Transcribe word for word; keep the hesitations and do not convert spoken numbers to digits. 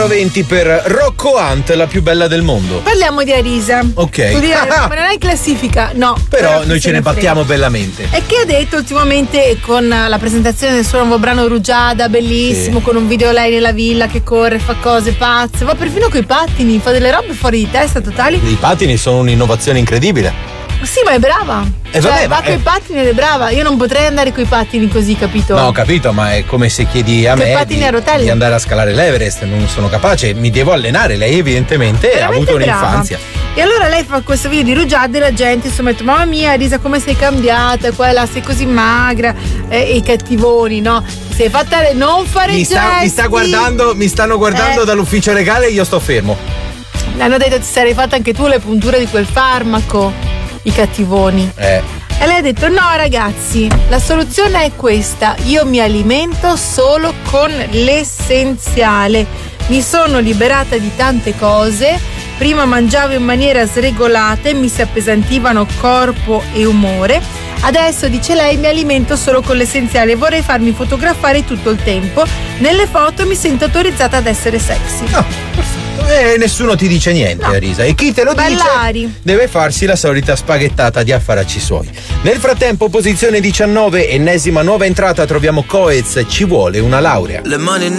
venti per Rocco Hunt, la più bella del mondo. Parliamo di Arisa. Ok. Dire, ma non è in classifica? No. Però, però noi ce ne battiamo bellamente. E che ha detto ultimamente con la presentazione del suo nuovo brano Rugiada, bellissimo, sì, con un video lei nella villa che corre, fa cose pazze, va perfino coi pattini, fa delle robe fuori di testa totali. I pattini sono un'innovazione incredibile. Sì, ma è brava. Eh, cioè, vabbè, va ma coi è... pattini ed è brava. Io non potrei andare coi pattini così, capito? No, ho capito, ma è come se chiedi a coi me pattini di, a rotelle. di andare a scalare l'Everest. Non sono capace, mi devo allenare. Lei evidentemente veramente ha avuto brava. un'infanzia. E allora lei fa questo video di Rugiada e la gente insomma ha detto: mamma mia Arisa, come sei cambiata, qua e là, sei così magra, eh, e i cattivoni, no? Sei fatta, non fare mi sta, gesti. mi sta guardando, mi stanno guardando eh. dall'ufficio legale e io sto fermo. Hanno detto: ti sarei fatta anche tu le punture di quel farmaco, i cattivoni. Eh. E lei ha detto: no ragazzi, la soluzione è questa, io mi alimento solo con l'essenziale, mi sono liberata di tante cose, prima mangiavo in maniera sregolata e mi si appesantivano corpo e umore, adesso, dice lei, mi alimento solo con l'essenziale, vorrei farmi fotografare tutto il tempo, nelle foto mi sento autorizzata ad essere sexy. No, perfetto. E nessuno ti dice niente, no. Arisa. E chi te lo Ballari. dice deve farsi la solita spaghettata di affaracci suoi. Nel frattempo, posizione diciannove, ennesima nuova entrata, troviamo Coez, Ci vuole una laurea. Le mani